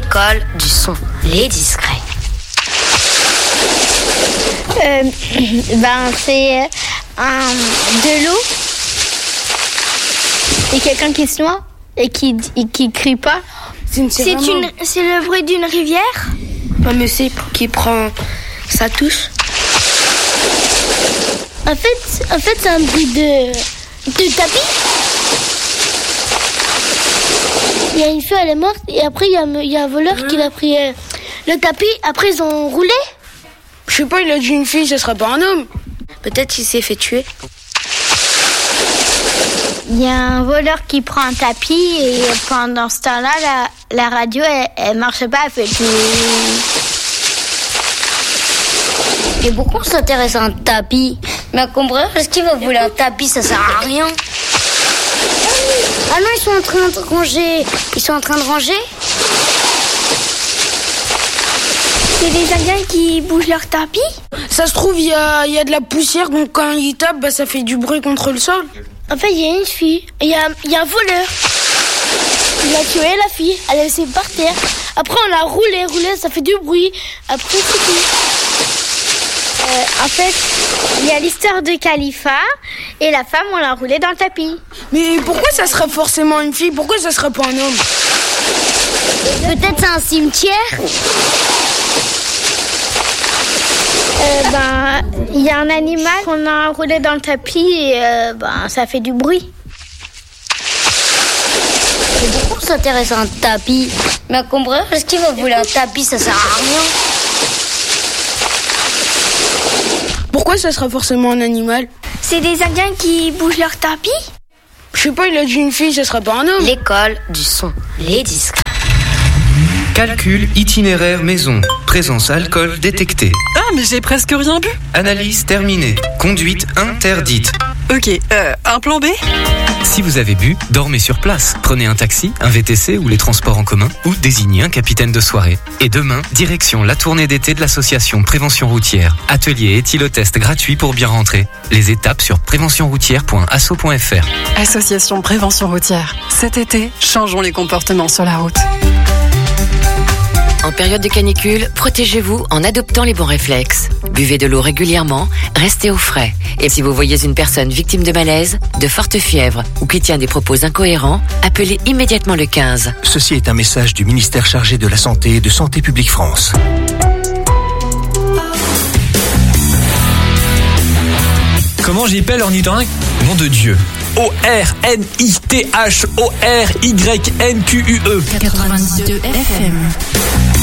L'école du son, les discrets. C'est de l'eau et quelqu'un qui se noie et qui crie pas. C'est le bruit d'une rivière. Non, mais c'est qui prend sa touche. En fait, c'est un bruit de tapis. Il y a une fille, elle est morte, et après il y a un voleur qui a pris le tapis. Après ils ont roulé. Je sais pas, il a dit une fille, ce serait pas un homme. Peut-être qu'il s'est fait tuer. Il y a un voleur qui prend un tapis et pendant ce temps-là, la radio elle marchait pas, elle fait tout. Et pourquoi on s'intéresse à un tapis? Mais à comprendre, est-ce qu'il va voler un tapis? Ça sert à rien. Ah non, ils sont en train de ranger. C'est des Indiens qui bougent leur tapis. Ça se trouve, il y a de la poussière, donc quand ils tapent, ça fait du bruit contre le sol. En fait, il y a une fille, il y a un voleur. Il a tué la fille, elle est laissée par terre. Après, on l'a roulé, ça fait du bruit. Après, c'est tout. En fait, il y a l'histoire de Khalifa et la femme, on l'a roulée dans le tapis. Mais pourquoi ça serait forcément une fille? Pourquoi ça serait pas un homme? Peut-être c'est un cimetière. Il y a un animal qu'on a roulé dans le tapis et ça fait du bruit. Et pourquoi on s'intéresse à un tapis? Mais à comprendre, est-ce qu'il va voler un tapis? Ça sert à rien. Pourquoi ça serait forcément un animal? C'est des Indiens qui bougent leur tapis. Je sais pas, il a dit une fille, ce serait pas un homme. L'école du son, les discrets. Calcul itinéraire maison. Présence alcool détectée. Ah, mais j'ai presque rien bu. Analyse terminée. Conduite interdite. Ok, un plan B? Si vous avez bu, dormez sur place. Prenez un taxi, un VTC ou les transports en commun ou désignez un capitaine de soirée. Et demain, direction la tournée d'été de l'association Prévention Routière. Atelier éthylotest gratuit pour bien rentrer. Les étapes sur préventionroutière.asso.fr. Association Prévention Routière. Cet été, changeons les comportements sur la route. En période de canicule, protégez-vous en adoptant les bons réflexes. Buvez de l'eau régulièrement, restez au frais. Et si vous voyez une personne victime de malaise, de forte fièvre ou qui tient des propos incohérents, appelez immédiatement le 15. Ceci est un message du ministère chargé de la Santé et de Santé publique France. Comment j'appelle l'ornithorynque? Nom de Dieu. ORNITHORYNQUE 92 FM.